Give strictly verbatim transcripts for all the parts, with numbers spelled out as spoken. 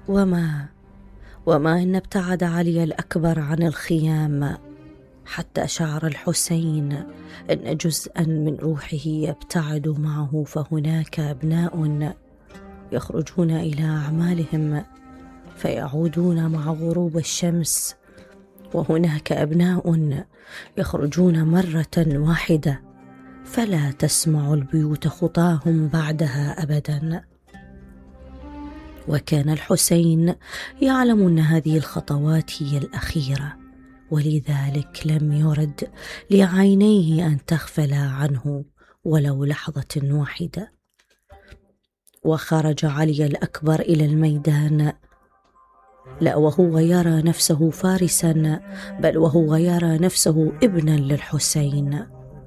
وما وما إن ابتعد علي الأكبر عن الخيام حتى شعر الحسين أن جزءا من روحه يبتعد معه، فهناك أبناء يخرجون إلى أعمالهم فيعودون مع غروب الشمس، وهناك أبناء يخرجون مرة واحدة فلا تسمع البيوت خطاهم بعدها أبدا. وكان الحسين يعلم أن هذه الخطوات هي الأخيرة، ولذلك لم يرد لعينيه أن تغفلا عنه ولو لحظة واحدة. وخرج علي الأكبر إلى الميدان، لا وهو يرى نفسه فارسا، بل وهو يرى نفسه ابنا للحسين.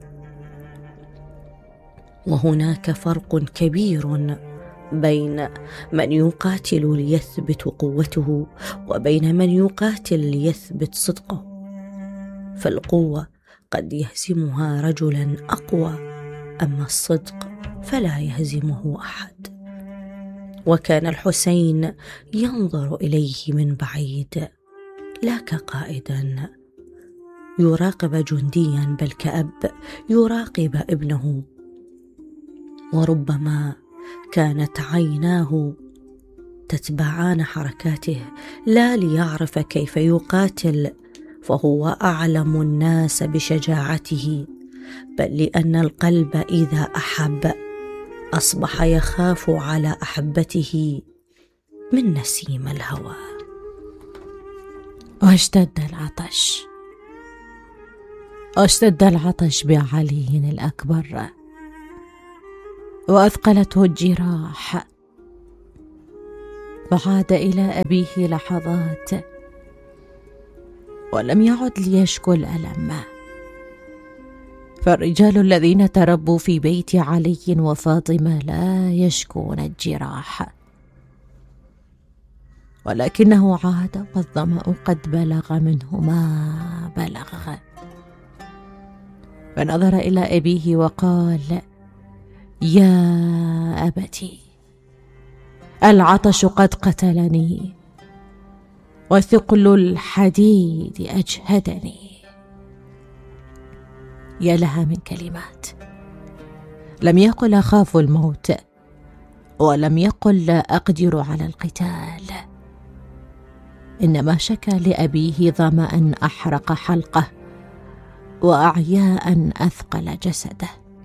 وهناك فرق كبير بين من يقاتل ليثبت قوته وبين من يقاتل ليثبت صدقه، فالقوة قد يهزمها رجلا أقوى، أما الصدق فلا يهزمه أحد. وكان الحسين ينظر إليه من بعيد لا كقائدا يراقب جنديا، بل كأب يراقب ابنه. وربما كانت عيناه تتبعان حركاته لا ليعرف كيف يقاتل، فهو أعلم الناس بشجاعته، بل لأن القلب إذا أحب أصبح يخاف على أحبته من نسيم الهوى. واشتد العطش واشتد العطش بعلي الأكبر، وأثقلته الجراح، فعاد إلى أبيه لحظات ولم يعد ليشكو الألم. فالرجال الذين تربوا في بيت علي وفاطمة لا يشكون الجراح، ولكنه عاد والظمأ قد بلغ منه ما بلغ، فنظر إلى أبيه وقال: يا أبتي، العطش قد قتلني، وثقل الحديد أجهدني. يا لها من كلمات! لم يقل أخاف الموت، ولم يقل لا أقدر على القتال، إنما شكى لأبيه ظمأ أحرق حلقه وأعياء أثقل جسده.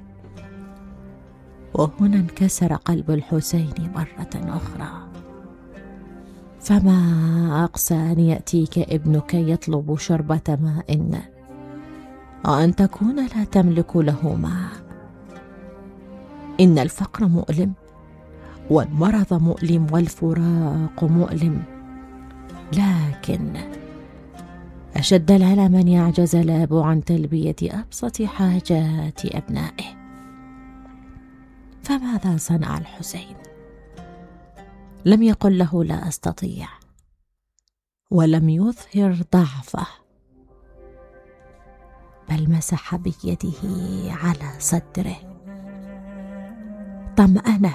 وهنا انكسر قلب الحسين مرة أخرى. فما أقسى أن يأتيك ابنك يطلب شربة ماء وأن تكون لا تملك له ماء. إن الفقر مؤلم، والمرض مؤلم، والفراق مؤلم، لكن أشد الألم من يعجز الأب عن تلبية أبسط حاجات أبنائه. فماذا صنع الحسين؟ لم يقل له لا أستطيع، ولم يظهر ضعفه، بل مسح بيده على صدره، طمأنه،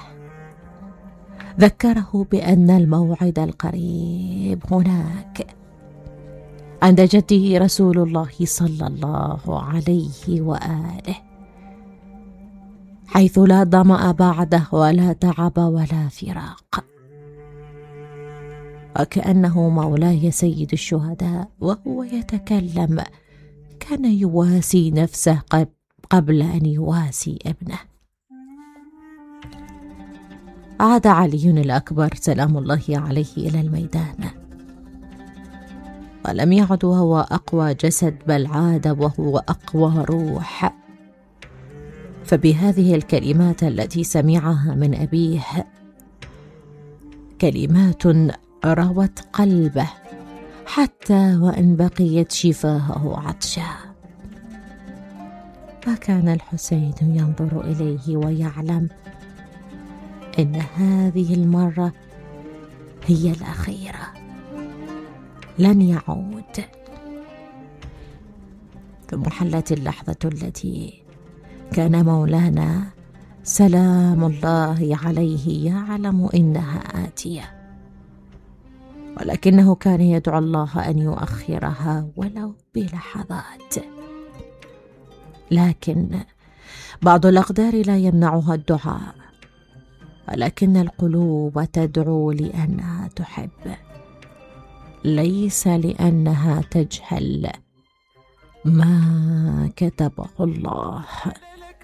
ذكره بأن الموعد القريب هناك عند جده رسول الله صلى الله عليه وآله، حيث لا ظمأ بعده ولا تعب ولا فراق. وكأنه مولاي سيد الشهداء وهو يتكلم كان يواسي نفسه قبل أن يواسي ابنه. عاد علي الأكبر سلام الله عليه إلى الميدان، ولم يعد وهو أقوى جسد، بل عاد وهو أقوى روح. فبهذه الكلمات التي سمعها من أبيه، كلمات روت قلبه حتى وإن بقيت شفاهه عطشا. فكان الحسين ينظر إليه ويعلم إن هذه المرة هي الأخيرة، لن يعود. ثم حلت اللحظة التي كان مولانا سلام الله عليه يعلم إنها آتية، ولكنه كان يدعو الله أن يؤخرها ولو بلحظات. لكن بعض الأقدار لا يمنعها الدعاء، ولكن القلوب تدعو لأنها تحب، ليس لأنها تجهل ما كتبه الله.